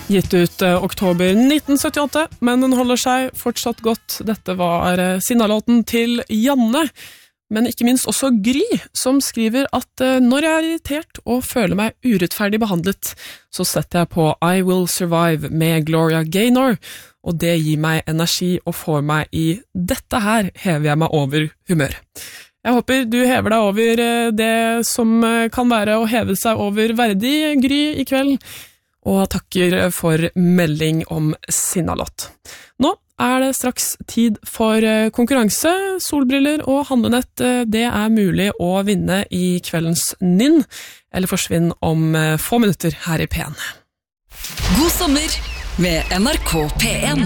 Gitt ut oktober 1978, men den holder seg fortsatt godt. Dette var Sinnalåten til Janne, men ikke minst også Gry, som skriver at når jeg irritert og føler meg urettferdig behandlet, så setter jeg på I Will Survive med Gloria Gaynor, og det gir meg energi og får meg i dette her hever jeg meg over humør. Jeg håper du hever deg over det som kan være å heve seg over verdig, Gry, i kveld, og takker for melding om Sinnalåt. Nå er det straks tid for konkurranse, solbriller og handlenett. Det er mulig å vinne i kveldens nynn, eller forsvinn om få minutter her i P1. God sommer med NRK P1.